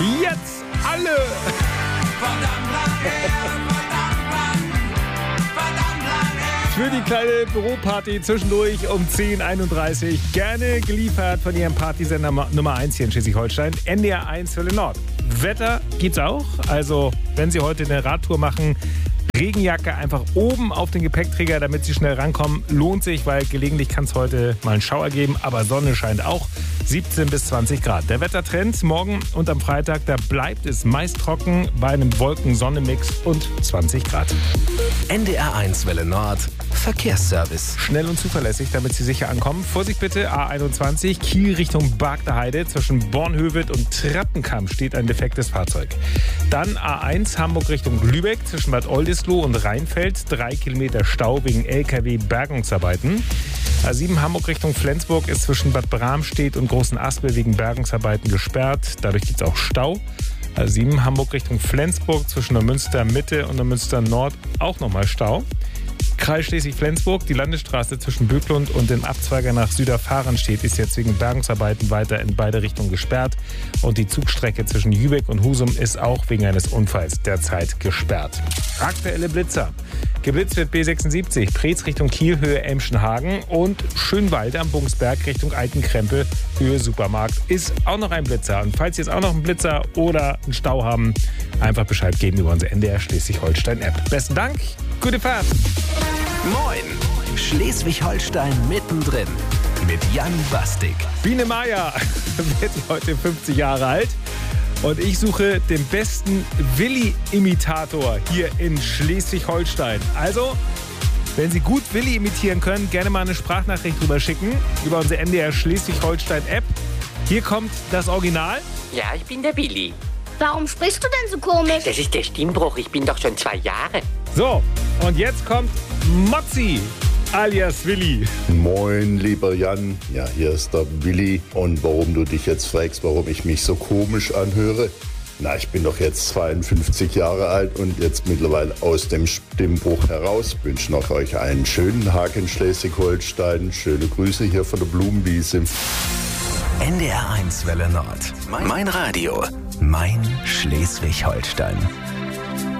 Jetzt alle! Für die kleine Büroparty zwischendurch um 10:31 gerne geliefert von Ihrem Partysender Nummer 1 hier in Schleswig-Holstein, NDR 1 Welle Nord. Wetter gibt's auch, also wenn Sie heute eine Radtour machen, Regenjacke einfach oben auf den Gepäckträger, damit Sie schnell rankommen. Lohnt sich, weil gelegentlich kann es heute mal einen Schauer geben, aber Sonne scheint auch. 17 bis 20 Grad. Der Wettertrend morgen und am Freitag, da bleibt es meist trocken bei einem Wolken-Sonne-Mix und 20 Grad. NDR 1 Welle Nord, Verkehrsservice. Schnell und zuverlässig, damit Sie sicher ankommen. Vorsicht bitte, A21, Kiel Richtung Bargterheide. Zwischen Bornhöved und Trappenkamp steht ein defektes Fahrzeug. Dann A1 Hamburg Richtung Lübeck, zwischen Bad Oldesloe und Rheinfeld. 3 Kilometer Stau wegen LKW-Bergungsarbeiten. A7 Hamburg Richtung Flensburg ist zwischen Bad Bramstedt und Großen Aspel wegen Bergungsarbeiten gesperrt. Dadurch gibt es auch Stau. A7 Hamburg Richtung Flensburg zwischen der Münster Mitte und der Münster Nord auch nochmal Stau. Kreis Schleswig-Flensburg, die Landesstraße zwischen Böklund und dem Abzweiger nach Süderfahrenstedt ist jetzt wegen Bergungsarbeiten weiter in beide Richtungen gesperrt. Und die Zugstrecke zwischen Jübeck und Husum ist auch wegen eines Unfalls derzeit gesperrt. Aktuelle Blitzer. Geblitzt wird B76, Preetz Richtung Kiel, Höhe Emschenhagen und Schönwalde am Bungsberg Richtung Altenkrempel, Höhe Supermarkt ist auch noch ein Blitzer. Und falls Sie jetzt auch noch einen Blitzer oder einen Stau haben, einfach Bescheid geben über unsere NDR Schleswig-Holstein-App. Besten Dank, gute Fahrt! Moin, Schleswig-Holstein mittendrin mit Jan Bastik. Biene Maya wird heute 50 Jahre alt. Und ich suche den besten Willi-Imitator hier in Schleswig-Holstein. Also, wenn Sie gut Willi imitieren können, gerne mal eine Sprachnachricht rüber schicken über unsere NDR Schleswig-Holstein-App. Hier kommt das Original. Ja, ich bin der Willi. Warum sprichst du denn so komisch? Das ist der Stimmbruch. Ich bin doch schon 2 Jahre. So, und jetzt kommt Mozzi alias Willi. Moin, lieber Jan. Ja, hier ist der Willi. Und warum du dich jetzt fragst, warum ich mich so komisch anhöre? Na, ich bin doch jetzt 52 Jahre alt und jetzt mittlerweile aus dem Stimmbruch heraus. Wünsche noch euch einen schönen Tag in Schleswig-Holstein. Schöne Grüße hier von der Blumenwiese. NDR 1 Welle Nord. Mein Radio. Mein Schleswig-Holstein.